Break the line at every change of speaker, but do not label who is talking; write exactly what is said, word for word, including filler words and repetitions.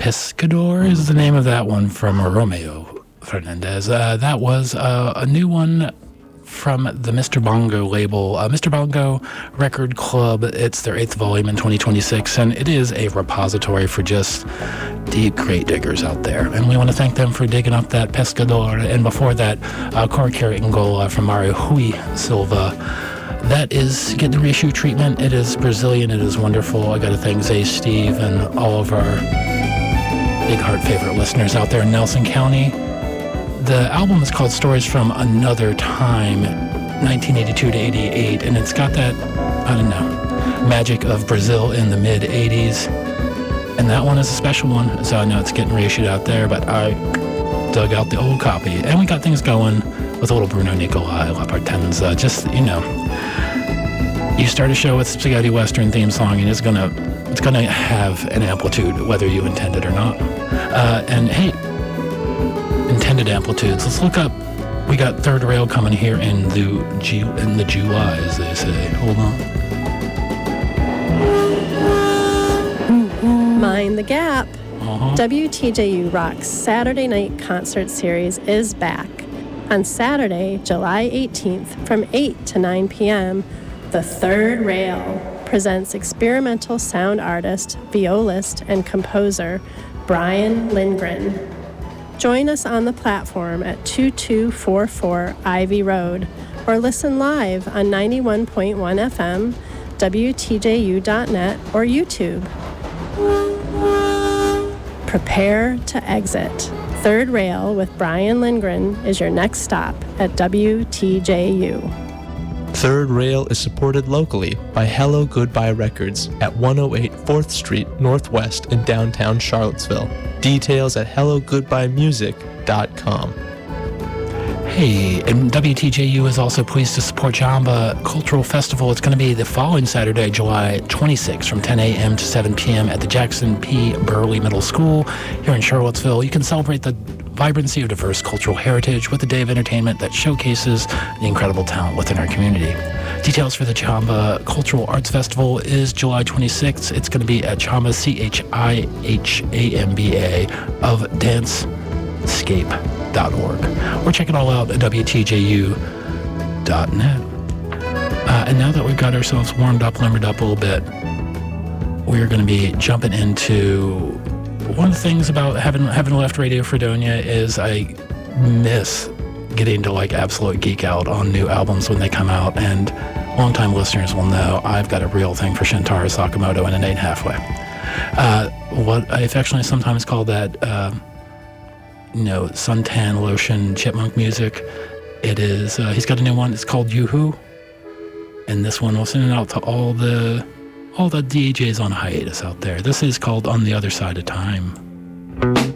Pescador is the name of that one from Romeo Fernandez. Uh, that was uh, a new one from the Mister Bongo label, uh, Mister Bongo Record Club. It's their eighth volume in twenty twenty-six, and it is a repository for just deep crate diggers out there. And we want to thank them for digging up that Pescador. And before that, uh, Coracare Angola from Mario Rui Silva. That is getting the reissue treatment. It is Brazilian. It is wonderful. I got to thank Zay, Steve, and all of our Big Heart favorite listeners out there in Nelson County. The album is called Stories from Another Time, nineteen eighty-two to eighty-eight, and it's got that, I don't know, magic of Brazil in the mid-eighties. And that one is a special one, so I know it's getting reissued out there, but I dug out the old copy. And we got things going with a little Bruno Nicolai, La Partenza. Just, you know, you start a show with spaghetti western theme song, and it's gonna it's gonna have an amplitude whether you intend it or not. Uh, and hey, intended amplitudes. Let's look up. We got Third Rail coming here in the Ju- in the July, as they say. Hold on.
Mind the Gap.
Uh-huh.
W T J U Rock's Saturday Night Concert Series is back. On Saturday, July eighteenth, from eight to nine p.m., The Third Rail presents experimental sound artist, violist, and composer Brian Lindgren. Join us on the platform at twenty-two forty-four Ivy Road, or listen live on ninety-one point one F M, W T J U dot net, or YouTube. Prepare to exit. Third Rail with Brian Lindgren is your next stop at W T J U.
Third Rail is supported locally by Hello Goodbye Records at one oh eight fourth Street Northwest in downtown Charlottesville. Details at hello goodbye music dot com.
Hey, and W T J U is also pleased to support Jamba Cultural Festival. It's going to be the following Saturday, July twenty-sixth, from ten a.m. to seven p.m. at the Jackson P. Burley Middle School here in Charlottesville. You can celebrate the vibrancy of diverse cultural heritage with a day of entertainment that showcases the incredible talent within our community. Details for the Chamba Cultural Arts Festival is July twenty-sixth. It's going to be at Chamba, C H I H A M B A, of dancescape dot org. Or check it all out at W T J U dot net. Uh, and now that we've got ourselves warmed up, limbered up a little bit, we're going to be jumping into one of the things about having having left Radio Fredonia is I miss getting to like absolute geek out on new albums when they come out, and longtime listeners will know I've got a real thing for Shintaro Sakamoto and It Ain't Halfway. Uh, what I affectionately sometimes call that, uh, you know, suntan lotion chipmunk music. It is, uh, he's got a new one, it's called Yoo-Hoo, and this one will send it out to all the all the D Js on hiatus out there. This is called On the Other Side of Time.